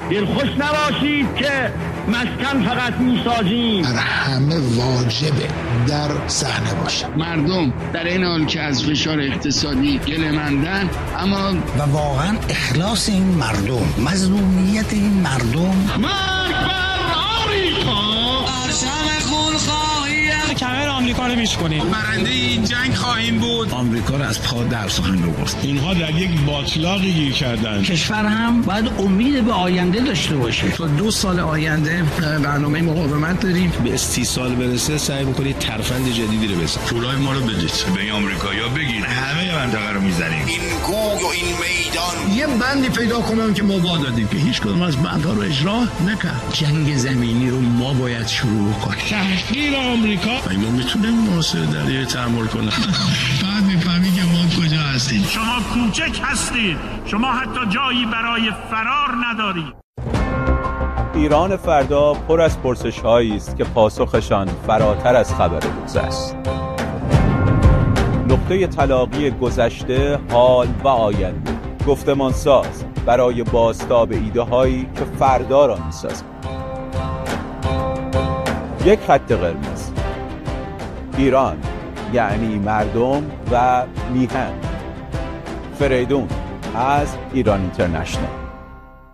دلخوش نباشید که مسکن فقط میسازیم. بر همه واجبه در صحنه باشه. مردم در این حال که از فشار اقتصادی گله‌مندن، اما و واقعا اخلاص این مردم، مظلومیت این مردم. مرگ بر آمریکا. برشم خونخواهی کمر آمریکا رو میشکنیم. برنده این جنگ خواهیم بود. آمریکا رو از پا در سخن آورد. اینها در یک باطلاقی گیر کردن. کشور هم باید امید به آینده داشته باشه. تا 2 سال آینده برنامه مقاومت داریم. به استیصال برسه سعی می‌کنید ترفند جدیدی رو بزنید. پولای ما رو بدید. به آمریکایی‌ها بگین همه منطقه رو میزنیم. این کوه و این میدان. یه بندی پیدا کنم که ما دادیم که هیچ کدوم از بندها رو اجرا نکرد. جنگ زمینی رو ما باید شروع کنیم. تحقیر آمریکا. ما میتونیم محاصره دریایی تحمل کنیم. بعد میفهمی که ما کجا هستیم. شما کوچک هستید. شما حتی جایی برای فرار ندارید. ایران فردا پر از پرسش‌هایی است که پاسخشان فراتر از خبر روز است. نقطه تلاقی گذشته، حال و آینده، گفتمانساز برای بازتاب ایده‌هایی که فردا را می‌سازند. یک خط قرمز: ایران یعنی مردم و میهن. فریدون از ایران اینترنشنال.